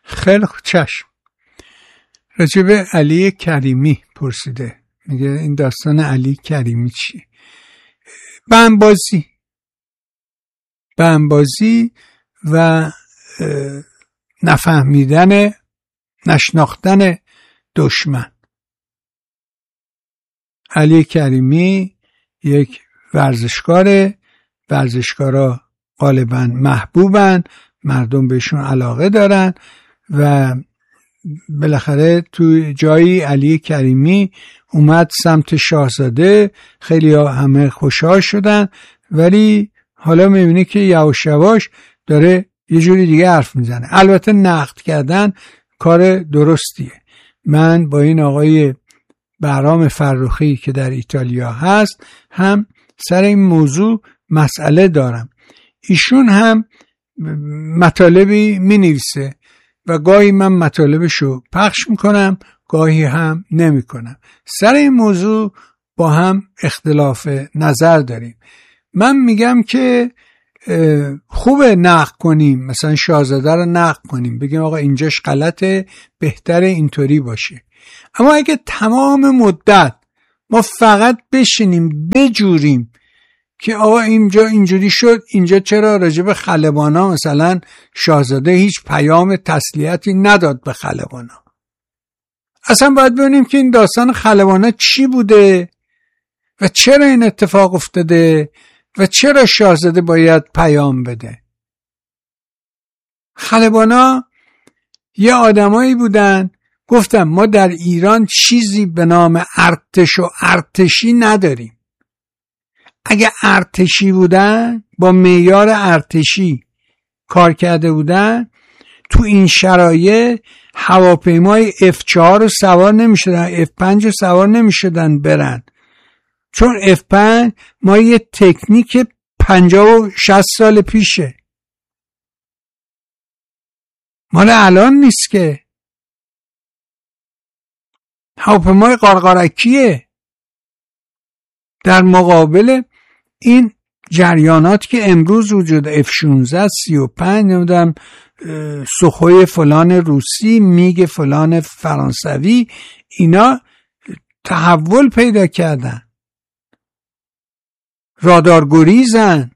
خیلی خوب، چشم. راجب علی کریمی پرسیده، میگه این داستان علی کریمی چیه؟ بمبازی و نفهمیدن، نشناختن دشمن. علی کریمی یک ورزشکاره، ورزشکارا غالبا محبوبن، مردم بهشون علاقه دارن و بالاخره تو جایی علی کریمی اومد سمت شاهزاده، خیلی ها همه خوشحال شدن، ولی حالا میبینی که یواش یواش داره یه جوری دیگه حرف میزنه. البته نقد کردن کار درستیه. من با این آقای بهرام فرخی که در ایتالیا هست هم سر این موضوع مسئله دارم. ایشون هم مطالبی می نویسه و گاهی من مطالبشو پخش میکنم، گاهی هم نمی کنم. سر این موضوع با هم اختلاف نظر داریم. من میگم که خوبه نقد کنیم، مثلا شاهزاده رو نقد کنیم، بگیم آقا اینجاش غلطه، بهتره اینطوری باشه. اما اگه تمام مدت ما فقط بشینیم بجوریم که آقا اینجا اینجوری شد، اینجا چرا راجب خلبانا مثلا شاهزاده هیچ پیام تسلیتی نداد به خلبانا، اصلا باید ببینیم که این داستان خلبانا چی بوده و چرا این اتفاق افتاده و چرا شاهزاده باید پیام بده. خلبانا یه آدمایی بودن، گفتم ما در ایران چیزی به نام ارتش و ارتشی نداریم. اگه ارتشی بودن، با معیار ارتشی کار کرده بودن، تو این شرایط هواپیمای F4 رو سوار نمی شدن، F5 رو سوار نمی شدن برن، چون F5 ما یه تکنیک 50 و 60 سال پیشه، مال الان نیست که. هواپیمای قارقارکیه. در مقابل این جریانات که امروز وجود F-16 35 نمیدونم سخوی فلان روسی، میگ فلان فرانسوی، اینا تحول پیدا کردن، رادارگریزن.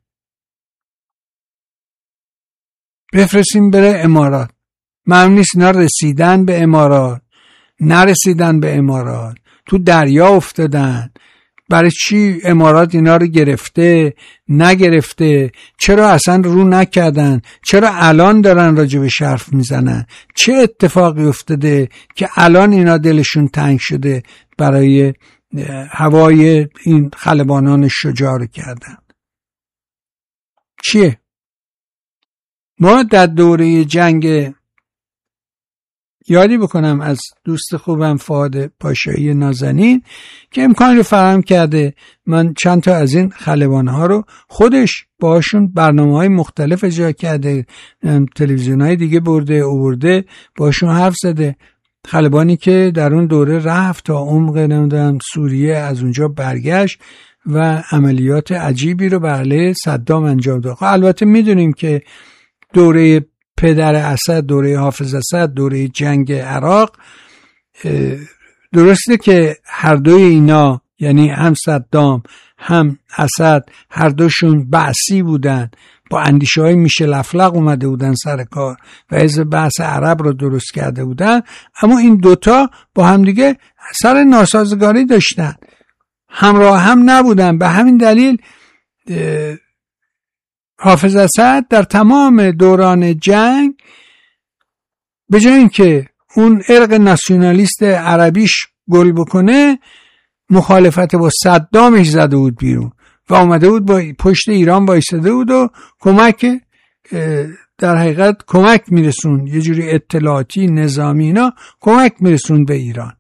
بفرستیم بره امارات، معلوم نیست اینا رسیدن به امارات، نرسیدن به امارات، تو دریا افتادن. برای چی امارات اینا رو گرفته نگرفته؟ چرا اصلا رو نکردن؟ چرا الان دارن راجبش حرف میزنن؟ چه اتفاقی افتاده که الان اینا دلشون تنگ شده برای هوای این خلبانان شجاع رو کردن؟ چیه؟ ما در دوره جنگ، یادی بکنم از دوست خوبم فؤاد پاشایی نازنین که امکان رو فراهم کرده، من چند تا از این خلبان‌ها رو خودش باشون برنامه‌های مختلف اجرا کرده، تلویزیون‌های دیگه برده باشون حرف زده. خلبانی که در اون دوره رفت تا عمق نمیدونم سوریه، از اونجا برگشت و عملیات عجیبی رو بر علیه صدام انجام داد. البته میدونیم که دوره پدر اسد، دوره حافظ اسد، دوره جنگ عراق، درسته که هر دوی اینا، یعنی هم صدام هم اسد، هر دوشون بعثی بودن، با اندیشه های میشل افلق اومده بودن سر کار و حزب بعث عرب رو درست کرده بودن، اما این دوتا با همدیگه سر ناسازگاری داشتن، همراه هم نبودن. به همین دلیل حافظ اسد در تمام دوران جنگ به جای اینکه اون ارق ناسیونالیست عربیش گل بکنه، مخالفت با صدامش زده بود بیرون و اومده بود با پشت ایران بایستده بود و کمک، در حقیقت کمک میرسون، یه جوری اطلاعاتی نظامی اینا کمک میرسون به ایران.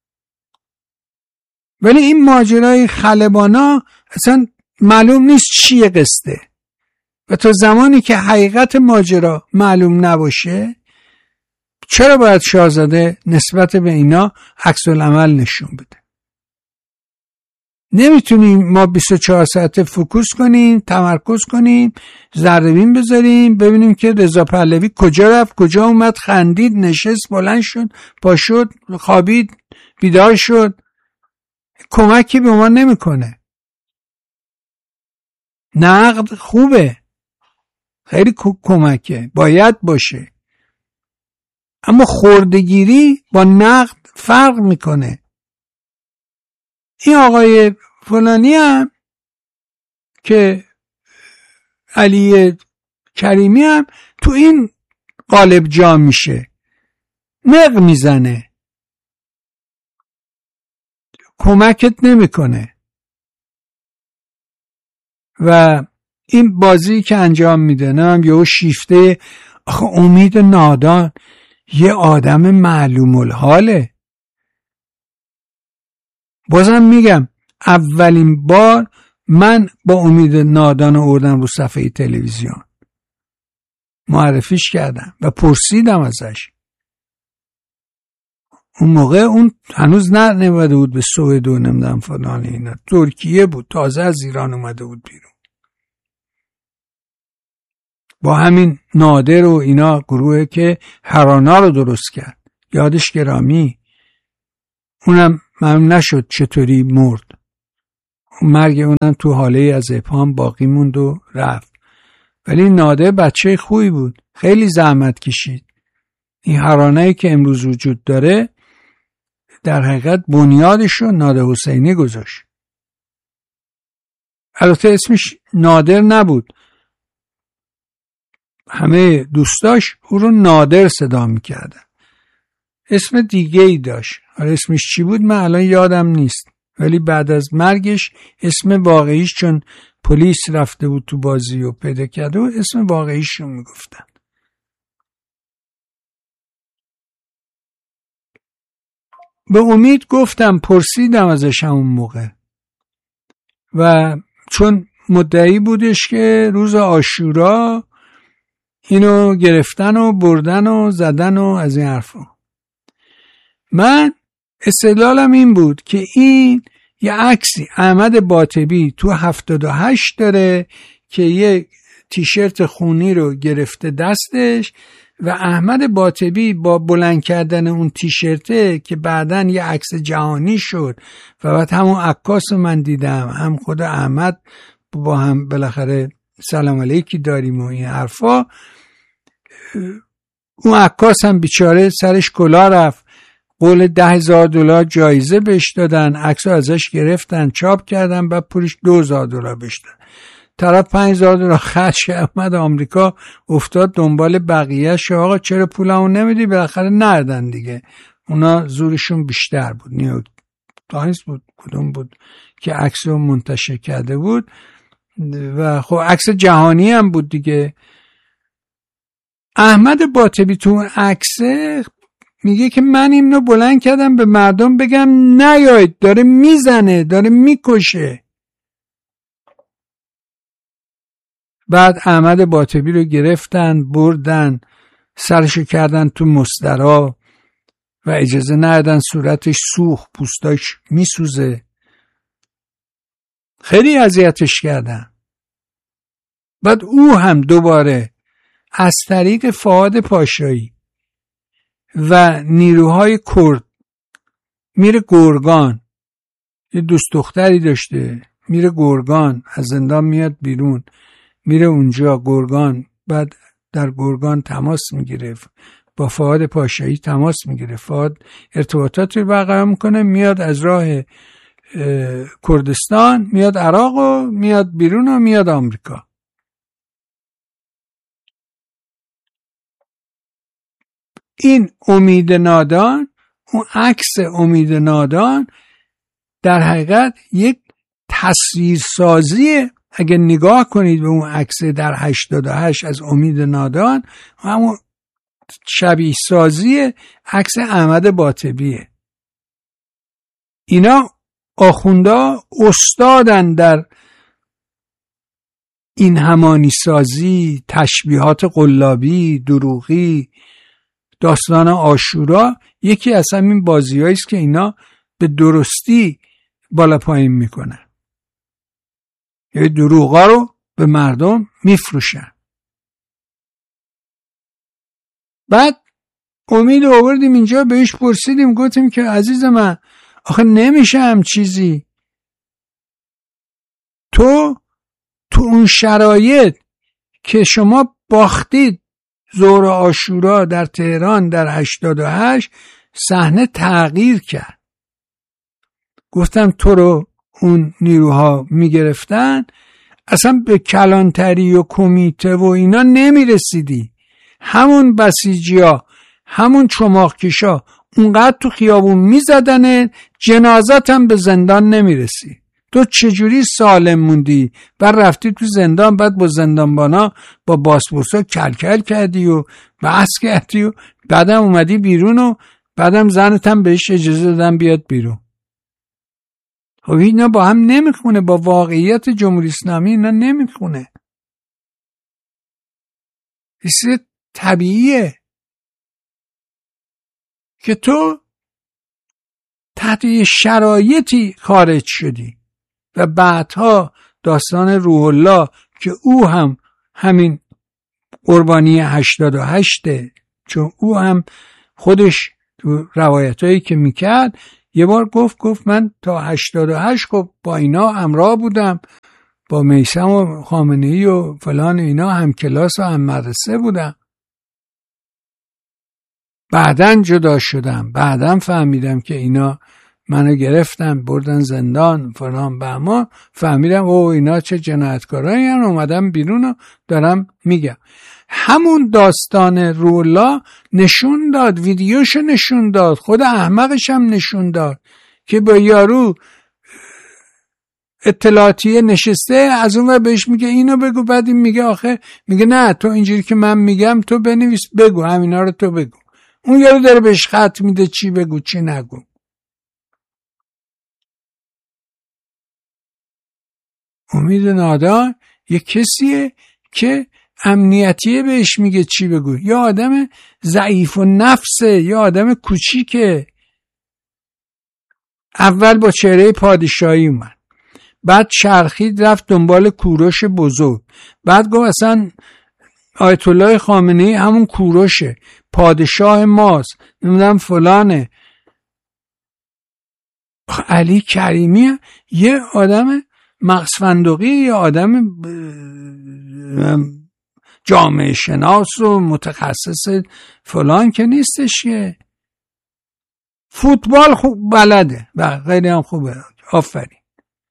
ولی این ماجرای خلبانا اصلا معلوم نیست چیه قصده و تا زمانی که حقیقت ماجرا معلوم نباشه، چرا باید شاهزاده نسبت به اینا عکس العمل نشون بده؟ نمیتونیم ما 24 ساعته فوکوس کنیم، تمرکز کنیم، ذره‌بین بذاریم ببینیم که رضا پهلوی کجا رفت، کجا اومد، خندید، نشست، بلند شد، پا شد، خوابید، بیدار شد. کمکی به ما نمیکنه. نقد خوبه، خیلی کمکه، باید باشه، اما خردگیری با نقد فرق میکنه. این آقای فلانی هم که علی کریمی هم تو این قالب جا میشه، نق میزنه، کمکت نمیکنه. و این بازی که انجام میده نه یهو شیفته. آخه امید نادان یه آدم معلوم الحاله. بازم میگم اولین بار من با امید نادان آوردم رو صفحه تلویزیون، معرفیش کردم و پرسیدم ازش. اون موقع اون هنوز نمیده بود به سوئد و نمیدونم فلان اینا، ترکیه بود، تازه از ایران اومده بود بیرون. با همین نادر و اینا گروهی که هرانا رو درست کرد، یادش گرامی. اونم معلوم نشد چطوری مرد. مرگ اونم تو حاله از ابهام باقی موند و رفت. ولی نادر بچه خوبی بود، خیلی زحمت کشید. این هرانه‌ای که امروز وجود داره در حقیقت بنیادشو نادر حسینی گذاشت. البته اسمش نادر نبود، همه دوستاش او رو نادر صدا میکردن، اسم دیگه ای داشت. حالا اسمش چی بود من الان یادم نیست، ولی بعد از مرگش اسم واقعیش، چون پلیس رفته بود تو بازی و پیدا کرده و اسم واقعیش رو میگفتن. به امید گفتم، پرسیدم ازش اون موقع، و چون مدعی بودش که روز عاشورا اینو گرفتن و بردن و زدن و از این حرفا، من استدلالم این بود که این یه عکسی احمد باطبی تو 78 داره که یه تیشرت خونی رو گرفته دستش و احمد باطبی با بلند کردن اون تیشرته که بعدن یه عکس جهانی شد و بعد همون عکاس من دیدم، هم خود احمد با هم بالاخره سلام علیکی داریم و این حرفا. اون عکاس هم بیچاره سرش کلا رفت، قول $10,000 جایزه بهش دادن، عکسو ازش گرفتن چاپ کردن، بعد پولش $2,000 بهش دادن. طرف $5,000 خرج اومد آمریکا، افتاد دنبال بقیه‌اش. آقا چرا پولمو نمیدی؟ بالاخره نردن دیگه، اونا زورشون بیشتر بود. نیویورک تایمز بود کدوم بود که عکسو منتشر کرده بود و خب عکس جهانی هم بود دیگه. احمد باطبی تو اون عکسه میگه که من اینو بلند کردم به مردم بگم نیایید، داره میزنه، داره میکشه. بعد احمد باطبی رو گرفتن بردن سرشو کردن تو مسترا و اجازه ندادن، صورتش سوخت، پوستاش میسوزه، خیلی اذیتش کردن. بعد او هم دوباره از طریق فؤاد پاشایی و نیروهای کرد میره گرگان، یه دوست دختری داشته، میره گرگان، از زندان میاد بیرون، میره اونجا گرگان، بعد در گرگان تماس میگیره با فؤاد پاشایی، تماس میگیره، فؤاد ارتباطات رو برقرار میکنه، میاد از راه کردستان میاد عراق و میاد بیرون و میاد آمریکا. این امید نادان، اون عکس امید نادان در حقیقت یک تصویرسازی، اگه نگاه کنید به اون عکس در 88 از امید نادان، همون شبیه سازی عکس احمد باطبیه. اینا آخوندا استادن در این همانی سازی، تشبیهات قلابی، دروغی. داستان عاشورا یکی از همین بازی‌هایی است که اینا به درستی بالا پایین میکنن، یه دروغا رو به مردم میفروشن. بعد امید آوردیم اینجا، بهش پرسیدیم، گفتیم که عزیز من آخه نمیشه هم چیزی، تو اون شرایط که شما باختید ظهر عاشورا در تهران در 88 صحنه تغییر کرد. گفتم تو رو اون نیروها میگرفتن اصلا به کلانتری و کمیته و اینا نمیرسیدی، همون بسیجیا همون چماقکشا اونقدر تو خیابون میزدنه، جنازت هم به زندان نمیرسی. تو چجوری سالم موندی؟ بعد رفتی تو زندان، بعد با زندانبانا با باسپورسا کلکل کردی و بحث کردی و بعدم اومدی بیرون و بعدم زنت هم بهش اجازه دادن بیاد بیرون. خب اینا با هم نمیخونه، با واقعیت جمهوری اسلامی اینا نمیخونه. این طبیعیه که تو تحت یه شرایطی خارج شدی و بعدها داستان روح الله که او هم همین قربانی 88، چون او هم خودش تو روایتایی که میکرد یه بار گفت من تا 88 خب با اینا همراه بودم، با میثم و خامنه‌ای و فلان اینا هم کلاس و هم مدرسه بودم، بعدن جدا شدم، بعدن فهمیدم که اینا منو گرفتن بردن زندان فلان، به ما فهمیدم او اینا چه جنایتکارایی هستن، اومدم بیرون و دارم میگم. همون داستان رولا نشون داد، ویدیوشو نشون داد، خود احمقش هم نشون داد که با یارو اطلاعاتیه نشسته، از اون ور بهش میگه اینو بگو، بعد این میگه آخه، میگه نه تو اینجوری که من میگم تو بنویس بگو، همینا رو تو بگو. اون یارو داره بهش خط میده چی بگو چی نگو. امید نادان یه کسیه که امنیتیه بهش میگه چی بگو، یا آدم ضعیف و نفسه، یا آدم کوچیکه. اول با چهره پادشاهی اومد، بعد چرخید رفت دنبال کوروش بزرگ، بعد گفت اصلا آیت الله خامنه‌ای همون کوروشه، پادشاه ماست، نمیدونم فلانه. علی کریمی یه آدم مغز فندقی، یه آدم جامعه شناس و متخصص فلان که نیستش، که فوتبال خوب بلده و خیلی هم خوبه، آفرین.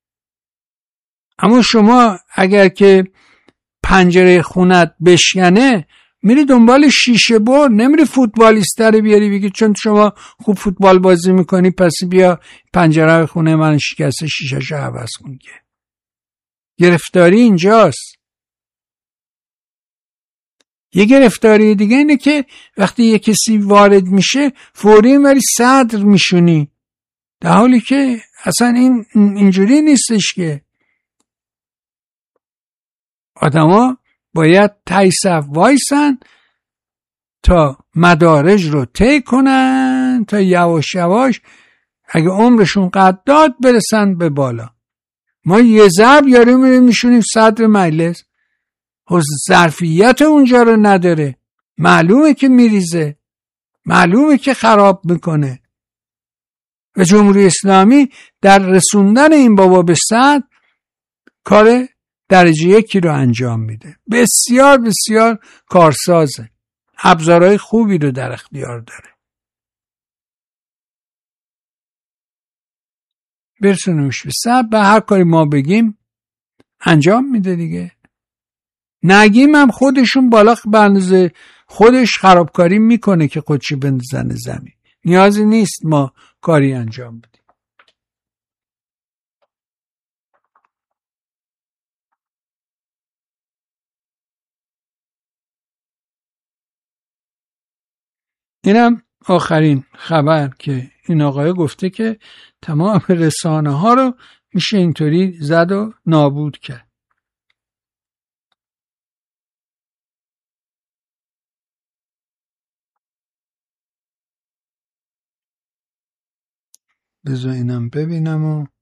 اما شما اگر که پنجره خونت بشکنه میری دنبال شیشه بر، نمیری فوتبالیست رو بیاری بگی چون شما خوب فوتبال بازی میکنی پس بیا پنجره خونه من شکسته شیشه‌شو عوض کن. که گرفتاری اینجاست. یه گرفتاری دیگه اینه که وقتی یه کسی وارد میشه فوری میری صدر میشونی، در حالی که اصلا این اینجوری نیستش. که آدما باید ته صف وایسن تا مدارج رو طی کنن تا یواش یواش اگه عمرشون قد داد برسن به بالا. ما یه ضرب یارو میشونیم صدر مجلس، ظرفیت اونجا رو نداره، معلومه که میریزه، معلومه که خراب میکنه. و جمهوری اسلامی در رسوندن این بابا به صدر کار درجه یکی رو انجام میده، بسیار بسیار کارسازه، ابزارهای خوبی رو در اختیار داره. برسونمش به صدر، به هر کاری ما بگیم انجام میده دیگه. نگیم هم خودشون بالا بندازه خودش خرابکاری میکنه که خودشی بندازنه زمین، نیازی نیست ما کاری انجام بدیم. اینم آخرین خبر که این آقای گفته که تمام رسانه ها رو میشه اینطوری زد و نابود کرد. بذار اینم ببینم و